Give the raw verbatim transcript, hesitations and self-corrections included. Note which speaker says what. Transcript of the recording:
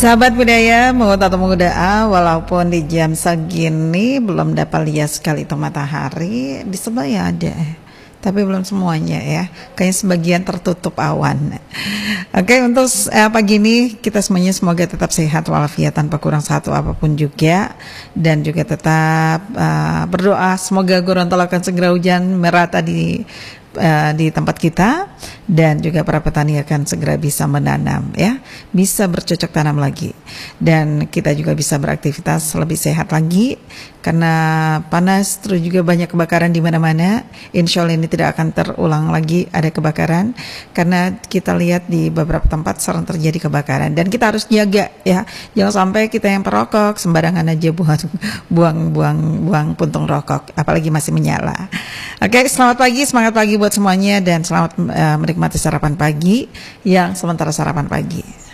Speaker 1: Sahabat budaya, mengut atau mengudaa, walaupun di jam segini belum dapat lihat sekali itu matahari, di sebelah ya ada, tapi belum semuanya ya, kayaknya sebagian tertutup awan. Oke, untuk eh, pagi ini kita semuanya semoga tetap sehat walafiat tanpa kurang satu apapun juga, dan juga tetap uh, berdoa semoga Gorontalo akan segera hujan merata di uh, di tempat kita, dan juga para petani akan segera bisa menanam ya, bisa bercocok tanam lagi, dan kita juga bisa beraktivitas lebih sehat lagi karena panas, terus juga banyak kebakaran di mana-mana. Insya Allah ini tidak akan terulang lagi ada kebakaran, karena kita lihat di beberapa tempat sering terjadi kebakaran, dan kita harus jaga ya, jangan sampai kita yang perokok sembarangan aja buang buang buang buang puntung rokok apalagi masih menyala. Oke, selamat pagi, semangat pagi buat semuanya, dan selamat uh, menikmati sarapan pagi yang sementara sarapan pagi.